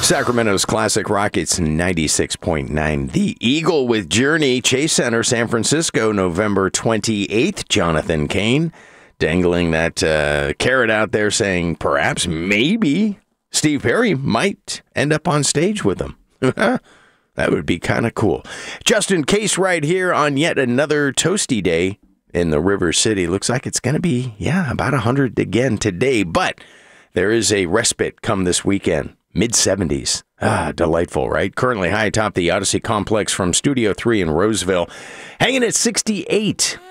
Sacramento's classic rock, it's 96.9. The Eagle with Journey, Chase Center, San Francisco, November 28th. Jonathan Cain dangling that carrot out there saying perhaps, maybe, Steve Perry might end up on stage with them. That would be kind of cool. Justin Case right here on yet another toasty day in the River City. Looks like it's going to be, about 100 again today. But there is a respite come this weekend. Mid-70s. Delightful, right? Currently high atop the Odyssey Complex from Studio 3 in Roseville. Hanging at 68.